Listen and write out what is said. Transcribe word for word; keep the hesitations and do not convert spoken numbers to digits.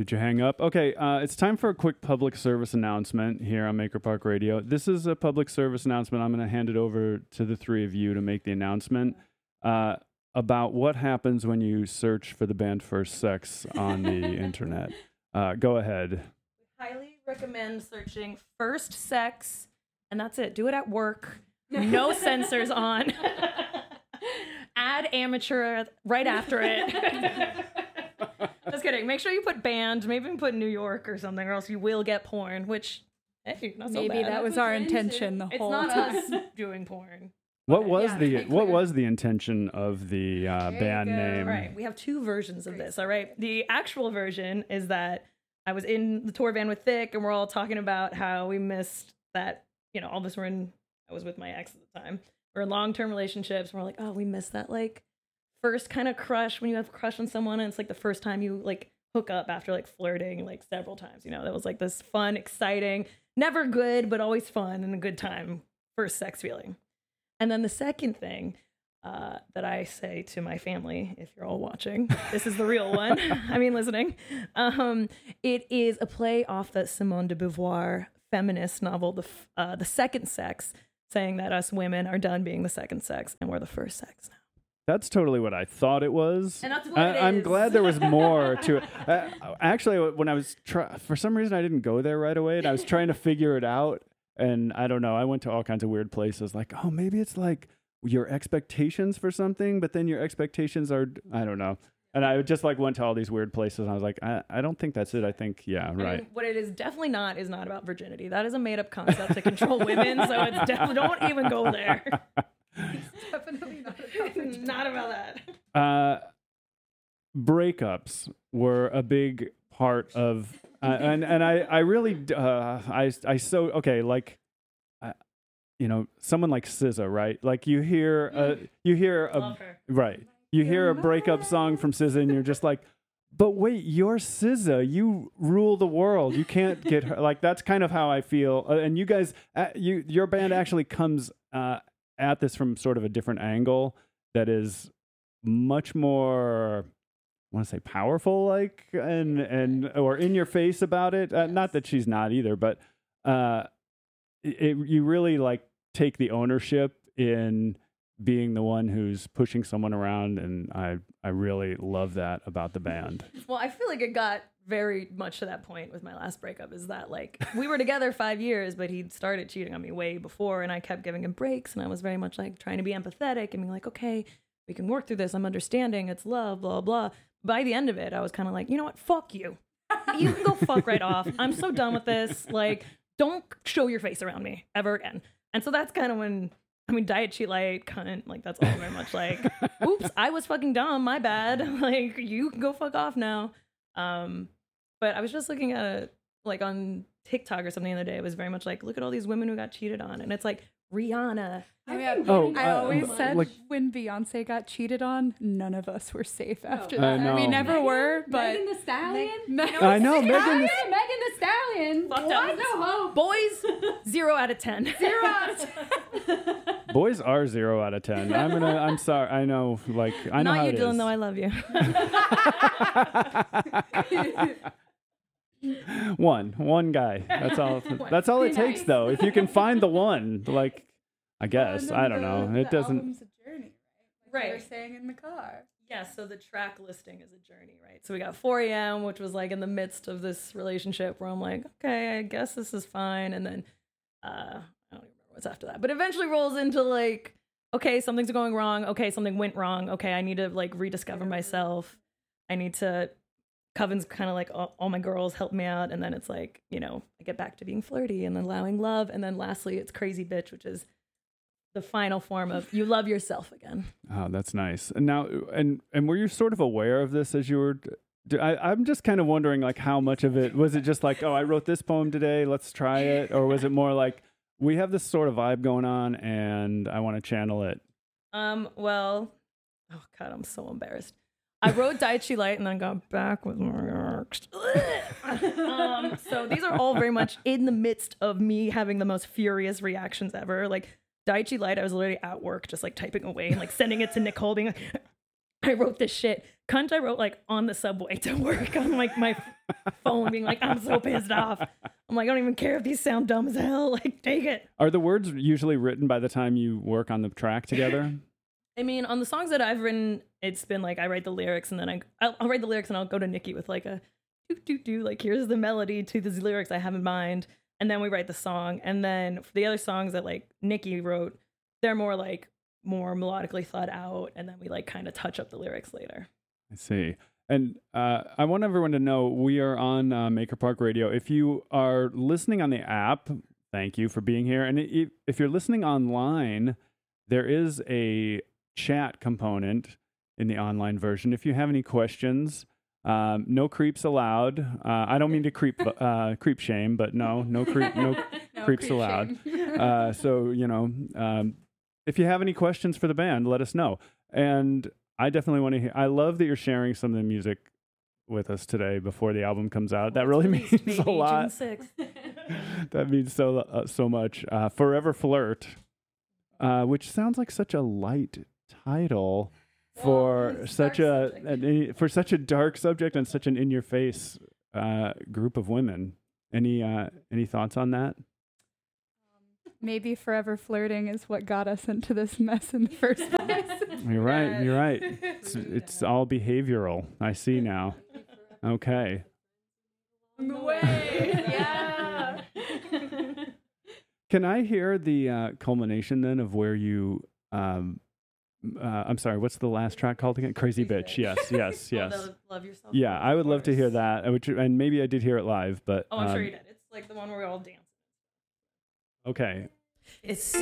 Did you hang up? Okay, uh, it's time for a quick public service announcement here on Maker Park Radio. This is a public service announcement. I'm going to hand it over to the three of you to make the announcement uh, about what happens when you search for the band First Sex on the internet. Uh, go ahead. Highly recommend searching First Sex, and that's it. Do it at work. No censors on. Add amateur right after it. Just kidding. Make sure you put band. Maybe even put New York or something, or else you will get porn, which, hey, not so Maybe bad. that was our intention the It's whole not time. us doing porn. What was Yeah, the make what clear. was the intention of the uh, There you band go. name? Right. We have two versions of this, all right? The actual version is that I was in the tour van with Thick, and we're all talking about how we missed that, you know, all of us were in, I was with my ex at the time. We're in long-term relationships, and we're like, oh, we missed that, like, first kind of crush when you have a crush on someone, and it's, like, the first time you, like, hook up after, like, flirting, like, several times, you know? That was, like, this fun, exciting, never good, but always fun and a good time, first sex feeling. And then the second thing uh, that I say to my family, if you're all watching, this is the real one, I mean listening, um, it is a play off the Simone de Beauvoir feminist novel, The F- uh, The Second Sex, saying that us women are done being the second sex and we're the first sex now. That's totally what I thought it was. And that's what I, it I'm is. glad there was more to it. Uh, actually, when I was try- for some reason I didn't go there right away, and I was trying to figure it out. And I don't know. I went to all kinds of weird places. Like, oh, maybe it's like your expectations for something, but then your expectations are I don't know. And I just like went to all these weird places, and I was like, I, I don't think that's it. I think, yeah, I right. mean, what it is definitely not is not about virginity. That is a made up concept to control women. So it's definitely don't even go there. Definitely not a Not about that. Uh, breakups were a big part of, uh, and and I I really uh, I I so okay like, uh, you know, someone like S Z A, right? Like you hear uh, you hear a Love her. right you hear a breakup song from S Z A, and you're just like, but wait, you're S Z A. You rule the world. You can't get her. Like that's kind of how I feel. Uh, and you guys, uh, you your band actually comes uh, at this from sort of a different angle that is much more, I want to say powerful, like and and or in your face about it. Uh, not that she's not either, but uh, it, you really like take the ownership in being the one who's pushing someone around, and I I really love that about the band. Well, I feel like it got very much to that point with my last breakup, is that like we were together five years, but he started cheating on me way before, and I kept giving him breaks, and I was very much like trying to be empathetic and being like, okay, we can work through this. I'm understanding. It's love, blah, blah. By the end of it, I was kind of like, you know what? Fuck you. You can go fuck right off. I'm so done with this. Like, don't show your face around me ever again. And so that's kind of when, I mean, diet, cheat, light, cunt, like that's all very much like, oops, I was fucking dumb, my bad. Like, you can go fuck off now. Um, but I was just looking at it, like on TikTok or something the other day. It was very much like, look at all these women who got cheated on. And it's like, Rihanna. I mean, Oh, I uh, always um, said like- when Beyonce got cheated on, none of us were safe after I that. I, know. mean, never were, but Megan the Stallion? Meg- I know, Megan. I the- know Megan the Stallion. Fucked What? up. No hope. Boys, zero out of ten. Zero out of ten. Boys are zero out of ten. I'm gonna. I'm sorry. I know. Like I know Not how you, it Dylan, is. though. I love you. one, one guy. That's all. That's all Be it takes, nice. though. If you can find the one, like, I guess and I then don't the- know. It the doesn't. album's a journey, right? Like Right. we were saying in the car. Yeah, so the track listing is a journey, right? So we got four a.m., which was like in the midst of this relationship where I'm like, okay, I guess this is fine. And then uh, I don't even remember what's after that. But eventually rolls into like, okay, something's going wrong. Okay, something went wrong. Okay, I need to like rediscover myself. I need to, Coven's kind of like, all, all my girls help me out. And then it's like, you know, I get back to being flirty and then allowing love. And then lastly, it's Crazy Bitch, which is the final form of you love yourself again. Oh, that's nice. And now, and and were you sort of aware of this as you were? d- I, I'm just kind of wondering, like, how much of it was it just like, oh, I wrote this poem today, let's try it, or was it more like we have this sort of vibe going on, and I want to channel it? Um, well, oh God, I'm so embarrassed. I wrote Daichi Light and then got back with my um, so these are all very much in the midst of me having the most furious reactions ever. Like Daichi Light, I was literally at work just like typing away and like sending it to Nicole being like, I wrote this shit. Cunt, I wrote like on the subway to work on like my phone, being like, I'm so pissed off. I'm like, I don't even care if these sound dumb as hell. Like, take it. Are the words usually written by the time you work on the track together? I mean, on the songs that I've written, it's been like I write the lyrics and then I I'll, I'll write the lyrics and I'll go to Nikki with like a do do do like here's the melody to these lyrics I have in mind, and then we write the song. And then for the other songs that like Nikki wrote, they're more like more melodically thought out, and then we like kind of touch up the lyrics later. I see. And uh, I want everyone to know we are on uh, Maker Park Radio. If you are listening on the app, thank you for being here. And if, if you're listening online, there is a chat component in the online version. If you have any questions, um, no creeps allowed. Uh, I don't mean to creep uh, creep shame, but no, no creep, no, No creeps creep allowed. shame. Uh, so you know, um, if you have any questions for the band, let us know. And I definitely want to hear. I love that you're sharing some of the music with us today before the album comes out. That really means Released, a baby, lot. June sixth. That means so uh, so much. Uh, Forever Flirt, uh, which sounds like such a light title for Well, such dark a subject. an, for such a dark subject and such an in your face uh, group of women. Any uh, any thoughts on that? Maybe forever flirting is what got us into this mess in the first place. You're right. You're right. It's, it's all behavioral. I see now. Okay. Way. Yeah. Can I hear the uh, culmination then of where you? Um, uh, I'm sorry. What's the last track called again? Crazy, Crazy Bitch. Bitch. Yes. Yes. Oh, Yes. the Love Yourself. Yeah, I would love to hear course. that. uh, Which, and maybe I did hear it live, but Oh, I'm um, sure you did. It's like the one where we all dance. okay. It's